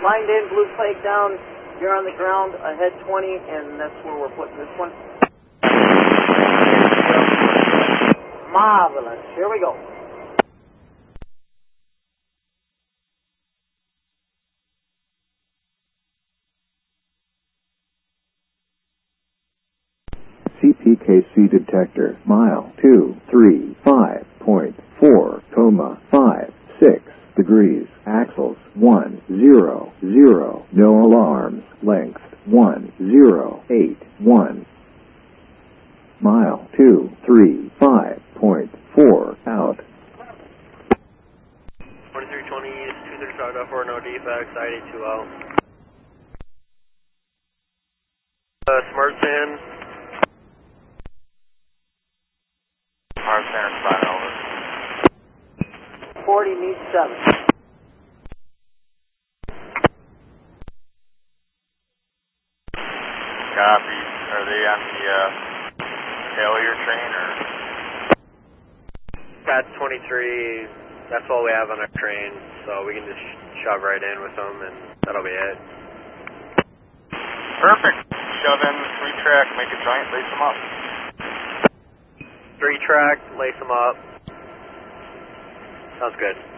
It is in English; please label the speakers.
Speaker 1: Lined in, blue flag down. You're on the ground, ahead 20, and that's where we're putting this one. Marvelous. Here we go.
Speaker 2: CPKC detector, mile 235.4,56 degrees, axles 100, no alarms, length 1081. Mile 235.4 out.
Speaker 3: 2320 East, 235.4, no defects, ID20. Smart Sand.
Speaker 4: Smart Sand, sign over.
Speaker 1: 40 needs 7.
Speaker 4: Copy. Are they on the failure train or?
Speaker 3: Got 23, that's all we have on our train, so we can just shove right in with them and that'll be it.
Speaker 4: Perfect. Shove in the 3-track, make a joint, lace them up.
Speaker 3: 3-track, lace them up. Sounds good.